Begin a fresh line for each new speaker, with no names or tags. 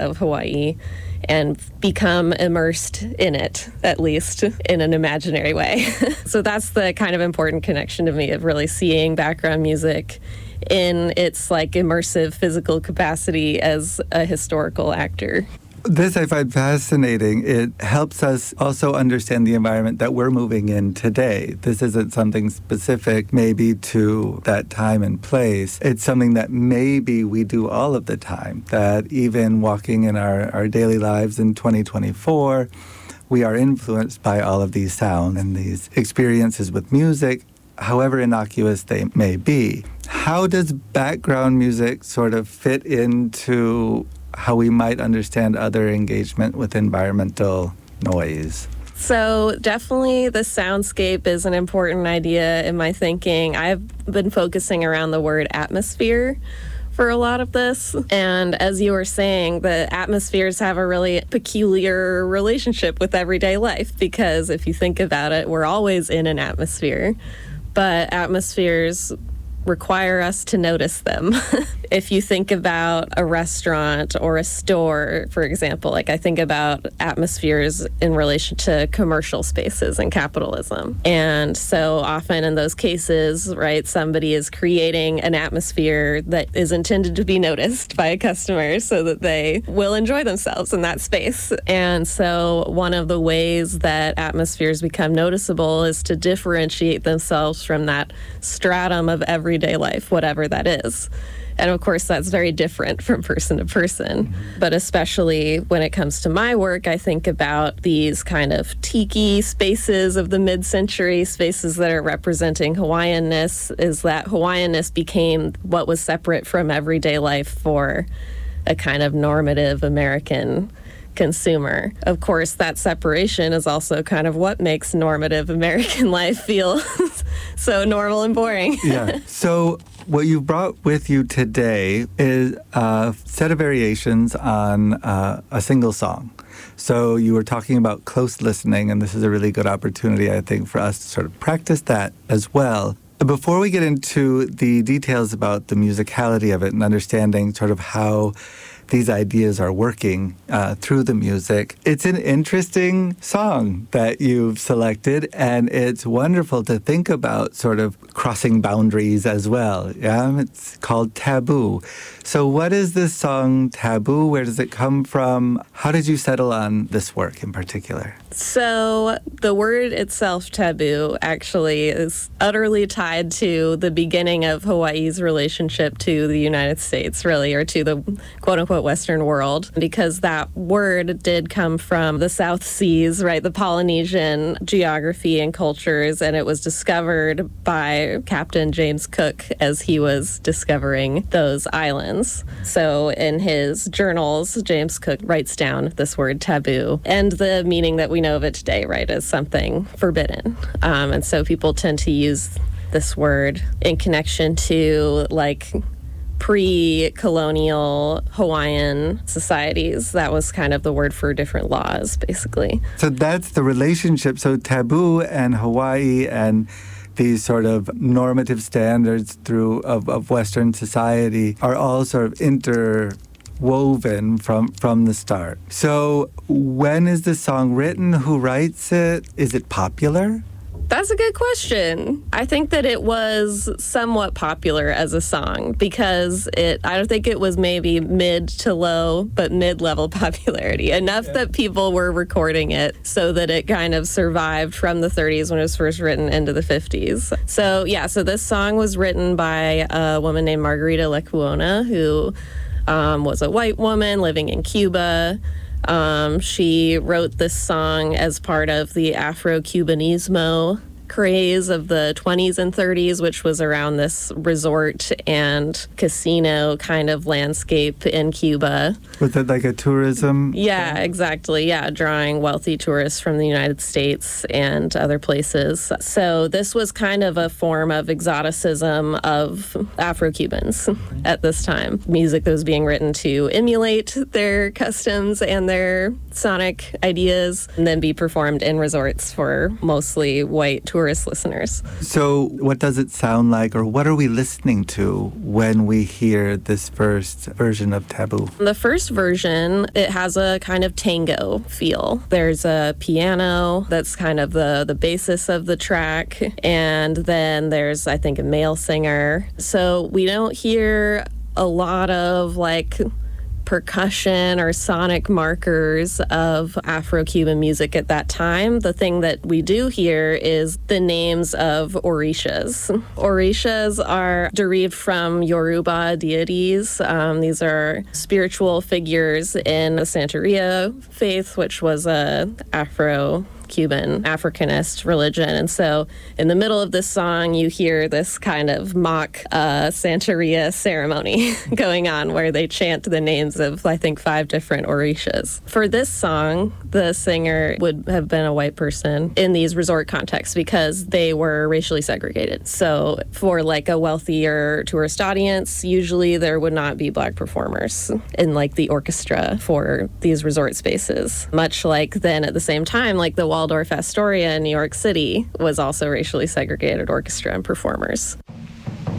of Hawaii and become immersed in it, at least in an imaginary way. So that's the kind of important connection to me of really seeing background music in its like immersive physical capacity as a historical actor.
This I find fascinating. It helps us also understand the environment that we're moving in today. This isn't something specific maybe to that time and place. It's something that maybe we do all of the time, that even walking in our daily lives in 2024, we are influenced by all of these sounds and these experiences with music, however innocuous they may be. How does background music sort of fit into how we might understand other engagement with environmental noise?
So definitely the soundscape is an important idea in my thinking. I've been focusing around the word atmosphere for a lot of this. And as you were saying, the atmospheres have a really peculiar relationship with everyday life, because if you think about it, we're always in an atmosphere, but atmospheres require us to notice them. If you think about a restaurant or a store, for example, like I think about atmospheres in relation to commercial spaces and capitalism. And so often in those cases, right, somebody is creating an atmosphere that is intended to be noticed by a customer so that they will enjoy themselves in that space. And so one of the ways that atmospheres become noticeable is to differentiate themselves from that stratum of everyday life, whatever that is. And of course, that's very different from person to person. Mm-hmm. But especially when it comes to my work, I think about these kind of tiki spaces of the mid-century, spaces that are representing Hawaiianness, is that Hawaiianness became what was separate from everyday life for a kind of normative American consumer. Of course, that separation is also kind of what makes normative American life feel so normal and boring.
Yeah. So what you brought with you today is a set of variations on a single song. So you were talking about close listening, and this is a really good opportunity, I think, for us to sort of practice that as well. Before we get into the details about the musicality of it and understanding sort of how these ideas are working through the music, it's an interesting song that you've selected, and it's wonderful to think about sort of crossing boundaries as well. Yeah, it's called Taboo. So what is this song, Taboo? Where does it come from? How did you settle on this work in particular?
So the word itself, taboo, actually is utterly tied to the beginning of Hawaii's relationship to the United States, really, or to the quote-unquote Western world, because that word did come from the South Seas, right, the Polynesian geography and cultures, and it was discovered by Captain James Cook as he was discovering those islands. So in his journals, James Cook writes down this word taboo, and the meaning that we know of it today, right, as something forbidden. And so people tend to use this word in connection to like pre-colonial Hawaiian societies. That was kind of the word for different laws, basically.
So that's the relationship. So taboo and Hawaii and these sort of normative standards of Western society are all sort of interwoven from the start. So when is the song written? Who writes it? Is it popular?
That's a good question. I think that it was somewhat popular as a song because I don't think it was maybe mid to low, but mid-level popularity. Enough that people were recording it so that it kind of survived from the 30s when it was first written into the 50s. So this song was written by a woman named Margarita Lekuona, who was a white woman living in Cuba. She wrote this song as part of the Afro-Cubanismo craze of the 20s and 30s, which was around this resort and casino kind of landscape in Cuba.
Was it like a tourism?
Yeah, exactly. Yeah, drawing wealthy tourists from the United States and other places. So this was kind of a form of exoticism of Afro-Cubans at this time. Music that was being written to emulate their customs and their sonic ideas and then be performed in resorts for mostly white tourists tourist listeners.
So what does it sound like, or what are we listening to when we hear this first version of Taboo?
The first version, it has a kind of tango feel. There's a piano that's kind of the basis of the track, and then there's, I think, a male singer. So we don't hear a lot of like percussion or sonic markers of Afro-Cuban music at that time. The thing that we do hear is the names of orishas. Orishas are derived from Yoruba deities. These are spiritual figures in the Santeria faith, which was a Afro-Cuban, Africanist religion. And so in the middle of this song, you hear this kind of mock Santeria ceremony going on where they chant the names of, I think, 5 different orishas. For this song, the singer would have been a white person in these resort contexts because they were racially segregated. So for like a wealthier tourist audience, usually there would not be black performers in like the orchestra for these resort spaces. Much like then at the same time, like the Waldorf Astoria in New York City was also racially segregated orchestra and performers.